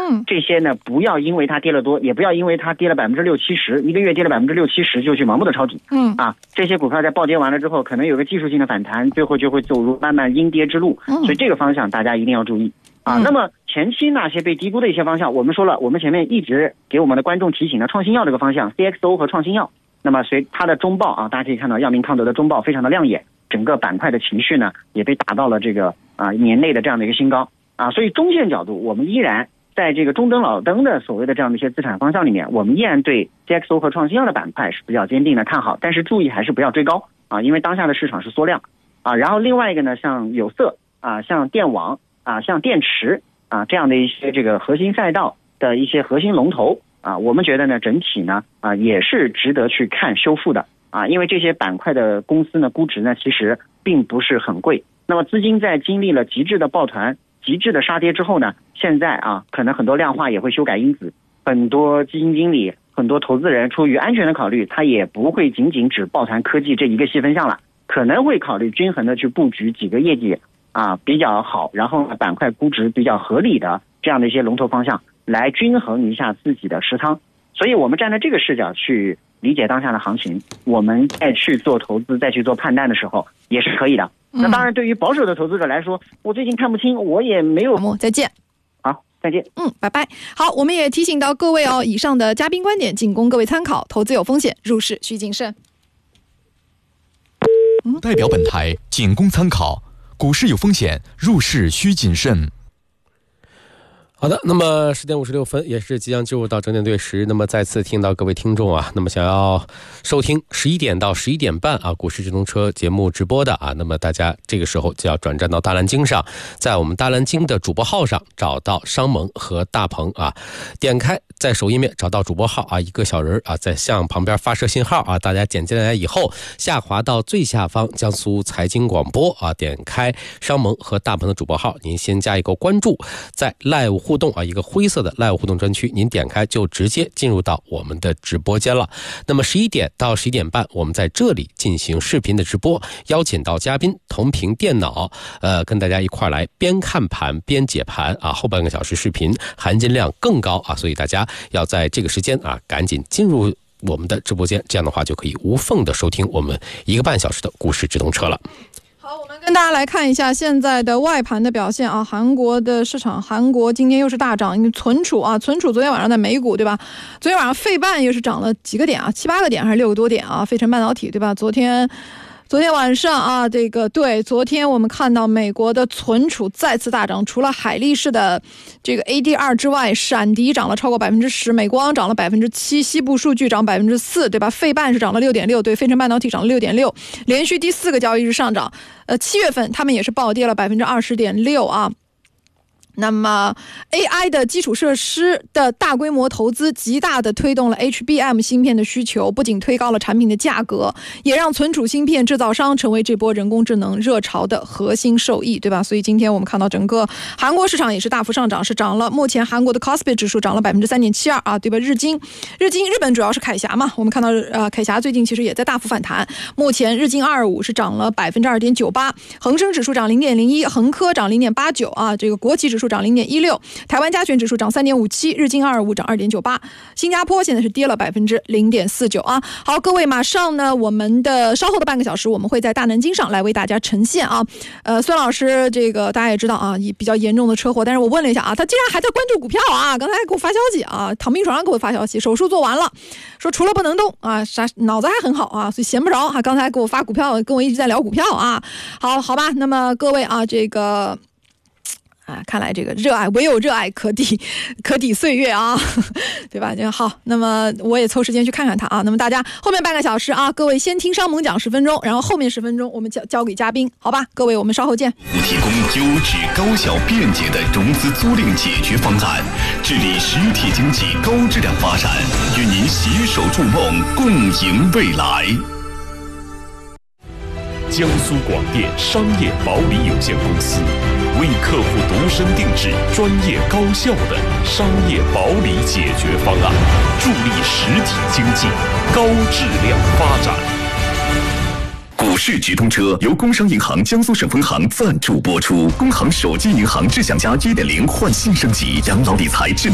这些呢不要因为它跌了多，也不要因为它跌了60%-70%，一个月跌了60%-70%就去盲目的抄底。这些股票在暴跌完了之后，可能有个技术性的反弹，最后就会走入慢慢阴跌之路。所以这个方向大家一定要注意。那么前期那些被低估的一些方向，我们说了，我们前面一直给我们的观众提醒了创新药这个方向 ，CXO 和创新药。那么随它的中报大家可以看到药明康德的中报非常的亮眼，整个板块的情绪呢也被打到了这个年内的这样的一个新高所以中线角度，我们依然在这个中灯老灯的所谓的这样的一些资产方向里面，我们依然对 CXO 和创新药的板块是比较坚定的看好，但是注意还是不要追高因为当下的市场是缩量然后另外一个呢，像有色像电网像电池这样的一些这个核心赛道的一些核心龙头我们觉得呢整体呢也是值得去看修复的因为这些板块的公司呢估值呢其实并不是很贵。那么资金在经历了极致的抱团、极致的杀跌之后呢，现在可能很多量化也会修改因子，很多基金经理、很多投资人出于安全的考虑，他也不会仅仅只抱团科技这一个细分项了，可能会考虑均衡的去布局几个业绩比较好，然后呢板块估值比较合理的这样的一些龙头方向，来均衡一下自己的持仓。所以我们站在这个视角去理解当下的行情，我们再去做投资、再去做判断的时候也是可以的。那当然对于保守的投资者来说，我最近看不清，我也没有。 再见。 好，再见。 拜拜。好，我们也提醒到各位以上的嘉宾观点仅供各位参考，投资有风险，入市需谨慎。 代表本台仅供参考，股市有风险，入市需谨慎。 好的，那么10点56分，也是即将进入到整点对时。那么再次听到各位听众那么想要收听11点到11点半股市直通车节目直播的那么大家这个时候就要转战到大蓝鲸上，在我们大蓝鲸的主播号上找到商盟和大鹏点开在首页面找到主播号一个小人在向旁边发射信号大家点进来以后，下滑到最下方江苏财经广播点开商盟和大鹏的主播号，您先加一个关注，在 live 互动一个灰色的 live 互动专区，您点开就直接进入到我们的直播间了。那么11点到11点半，我们在这里进行视频的直播，邀请到嘉宾同屏电脑跟大家一块来边看盘边解盘后半个小时视频含金量更高所以大家要在这个时间赶紧进入我们的直播间，这样的话就可以无缝的收听我们1个半小时的股市直通车了。 好，我们跟大家来看一下现在的外盘的表现韩国的市场，韩国今天又是大涨，因为存储昨天晚上在美股对吧？昨天晚上费半又是涨了几个点7、8个点还是6个多点费城半导体对吧？昨天晚上昨天我们看到美国的存储再次大涨，除了海力士的这个 ADR 之外，闪迪涨了超过 10%， 美光涨了 7%， 西部数据涨 4%， 对吧？费半是涨了 6.6%， 对，费城半导体涨了 6.6%， 连续第4个交易日上涨。7月份他们也是暴跌了 20.6%那么 AI 的基础设施的大规模投资极大的推动了 HBM 芯片的需求，不仅推高了产品的价格，也让存储芯片制造商成为这波人工智能热潮的核心受益，对吧？所以今天我们看到整个韩国市场也是大幅上涨，是涨了，目前韩国的 Kospi 指数涨了 3.72% 对吧？日本主要是凯霞嘛，我们看到凯霞最近其实也在大幅反弹，目前日经225是涨了 2.98%， 恒生指数涨 0.01%， 恒科涨 0.89%这个国企指数涨 0.16%， 台湾加权指数涨 3.57%， 日经225涨 2.98%， 新加坡现在是跌了 0.49%好，各位马上呢，我们的稍后的半个小时我们会在大南京上来为大家呈现孙老师这个大家也知道比较严重的车祸，但是我问了一下他竟然还在关注股票刚才给我发消息躺病床上给我发消息，手术做完了，说除了不能动脑子还很好所以闲不着刚才给我发股票，跟我一直在聊股票好吧，那么各位这个看来这个热爱，唯有热爱可抵岁月对吧？好，那么我也凑时间去看看他那么大家后面半个小时各位先听商盟讲10分钟，然后后面10分钟我们交给嘉宾，好吧？各位，我们稍后见。 提供优质、高效、便捷的融资租赁解决方案，致力实体经济高质量发展，与您携手筑梦，共赢未来。 江苏广电商业保理有限公司为客户独身定制专业高效的商业保理解决方案，助力实体经济高质量发展。 股市直通车由工商银行江苏省分行赞助播出，工行手机银行智享家1.0焕新升级，养老理财智能